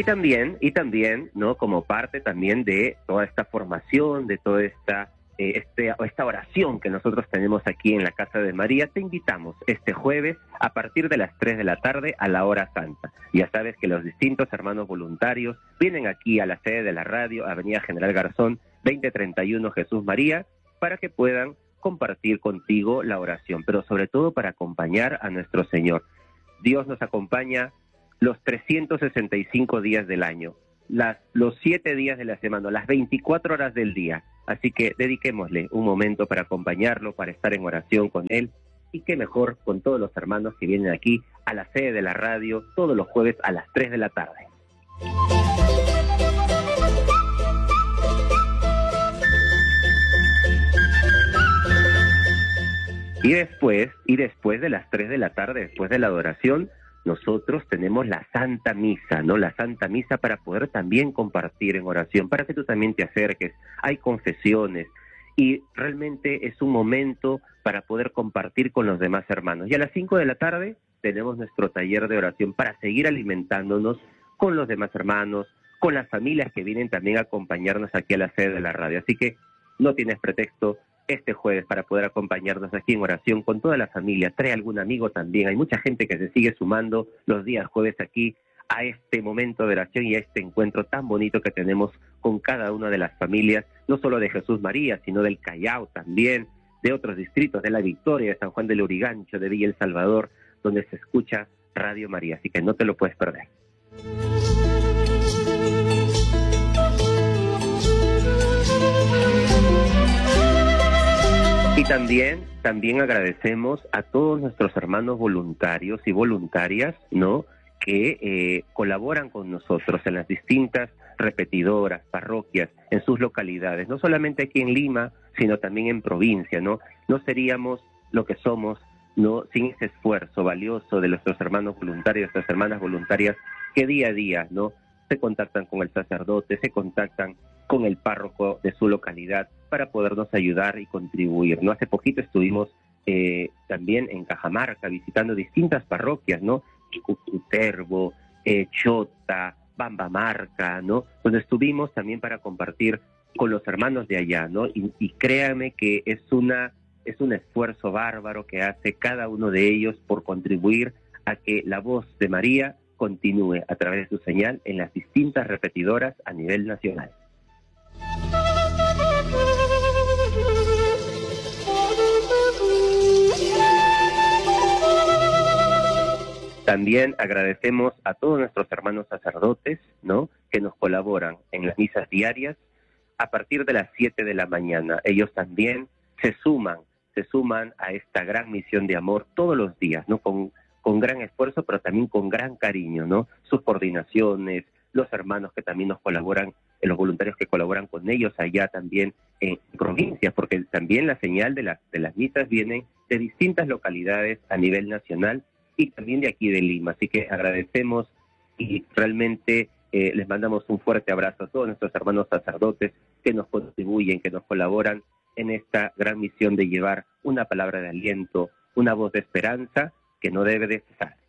Y también, ¿no? Como parte también de toda esta formación, de toda esta oración que nosotros tenemos aquí en la Casa de María, te invitamos este jueves a partir de las 3 de la tarde a la hora santa. Ya sabes que los distintos hermanos voluntarios vienen aquí a la sede de la radio, Avenida General Garzón, 2031 Jesús María, para que puedan compartir contigo la oración, pero sobre todo para acompañar a nuestro Señor. Dios nos acompaña los 365 días del año, los 7 días de la semana, las 24 horas del día. Así que dediquémosle un momento para acompañarlo, para estar en oración con Él. Y qué mejor con todos los hermanos que vienen aquí a la sede de la radio todos los jueves a las 3 de la tarde. Y después de las 3 de la tarde, después de la adoración, nosotros tenemos la Santa Misa, ¿no? La Santa Misa para poder también compartir en oración, para que tú también te acerques. Hay confesiones y realmente es un momento para poder compartir con los demás hermanos. Y a las 5 de la tarde tenemos nuestro taller de oración para seguir alimentándonos con los demás hermanos, con las familias que vienen también a acompañarnos aquí a la sede de la radio. Así que no tienes pretexto este jueves para poder acompañarnos aquí en oración con toda la familia. Trae algún amigo también. Hay mucha gente que se sigue sumando los días jueves aquí a este momento de oración y a este encuentro tan bonito que tenemos con cada una de las familias, no solo de Jesús María, sino del Callao también, de otros distritos, de La Victoria, de San Juan del Lurigancho, de Villa El Salvador, donde se escucha Radio María. Así que no te lo puedes perder. Y también agradecemos a todos nuestros hermanos voluntarios y voluntarias, ¿no?, que colaboran con nosotros en las distintas repetidoras, parroquias, en sus localidades, no solamente aquí en Lima, sino también en provincia, ¿no? No seríamos lo que somos, ¿no?, sin ese esfuerzo valioso de nuestros hermanos voluntarios, nuestras hermanas voluntarias, que día a día, ¿no?, se contactan con el sacerdote, se contactan con el párroco de su localidad para podernos ayudar y contribuir, ¿no? Hace poquito estuvimos también en Cajamarca visitando distintas parroquias, ¿no? Cutervo, Chota, Bambamarca, ¿no? Donde estuvimos también para compartir con los hermanos de allá, ¿no? Y créanme que es un esfuerzo bárbaro que hace cada uno de ellos por contribuir a que la voz de María continúe a través de su señal en las distintas repetidoras a nivel nacional. También agradecemos a todos nuestros hermanos sacerdotes, ¿no?, que nos colaboran en las misas diarias a partir de las 7 de la mañana. Ellos también se suman a esta gran misión de amor todos los días, ¿no?, con gran esfuerzo, pero también con gran cariño, ¿no? Sus coordinaciones, los hermanos que también nos colaboran, los voluntarios que colaboran con ellos allá también en provincias, porque también la señal de las misas vienen de distintas localidades a nivel nacional y también de aquí de Lima. Así que agradecemos y realmente les mandamos un fuerte abrazo a todos nuestros hermanos sacerdotes que nos contribuyen, que nos colaboran en esta gran misión de llevar una palabra de aliento, una voz de esperanza que no debe de cesar.